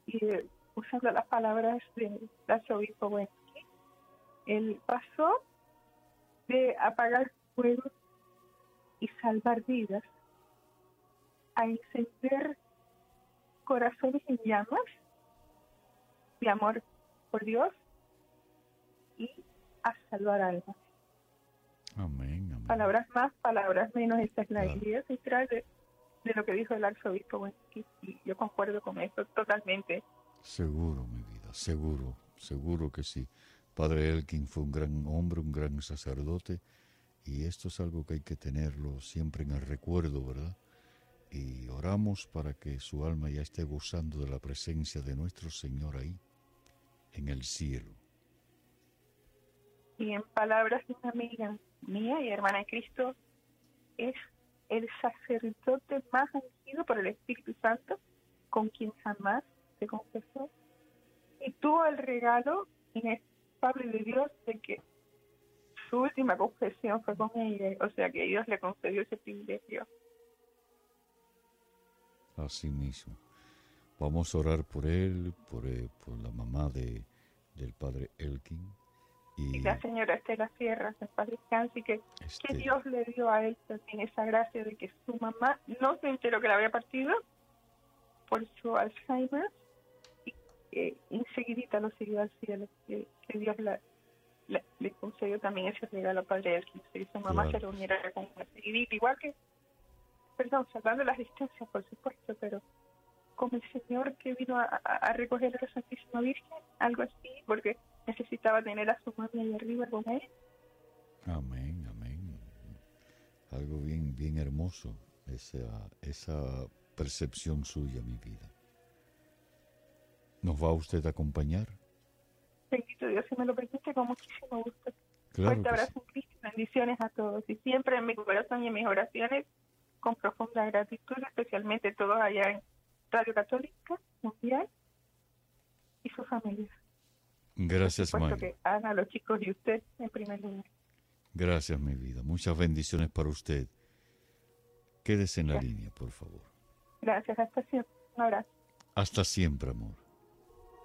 y usando las palabras del arzobispo Wenski, él pasó de apagar fuego y salvar vidas a encender corazones en llamas de amor por Dios y a salvar almas. Amén, amén. Palabras más, palabras menos, esa es la Claro. idea central de lo que dijo el arzobispo Wenski, y yo concuerdo con eso totalmente. Seguro, mi vida, seguro, seguro que sí. Padre Elkin fue un gran hombre, un gran sacerdote, y esto es algo que hay que tenerlo siempre en el recuerdo, ¿verdad? Y oramos para que su alma ya esté gozando de la presencia de nuestro Señor ahí, en el cielo. Y en palabras de una amiga mía y hermana de Cristo, es el sacerdote más ungido por el Espíritu Santo con quien jamás se confesó, y tuvo el regalo inefable de Dios de que su última confesión fue con ella, o sea que Dios le concedió ese privilegio. Así mismo. Vamos a orar por él, por la mamá del padre Elkin. Y la señora Estela Sierra, en paz descanse, y que Dios le dio a él también esa gracia de que su mamá no se enteró que la había partido por su Alzheimer, y que enseguidita lo siguió al cielo, que Dios le concedió también ese regalo al padre Elkin, y su mamá se reuniera con una seguidita, igual que, salvando las distancias, por supuesto, pero como el Señor que vino a recoger a la Santísima Virgen, algo así, porque necesitaba tener a su mami ahí arriba con él. Amén, amén. Algo bien, bien hermoso, esa percepción suya, mi vida. ¿Nos va usted a acompañar? Bendito Dios, si me lo permite, con muchísimo gusto. Claro. Fuerte abrazo en Cristo, bendiciones a todos. Y siempre en mi corazón y en mis oraciones, con profunda gratitud, especialmente todos allá en Radio Católica Mundial y su familia. Gracias, Mayra. Que Ana, los chicos y usted en primer lugar. Gracias, mi vida. Muchas bendiciones para usted. Quédese en la línea, por favor. Gracias, hasta siempre. Un abrazo. Hasta siempre, amor.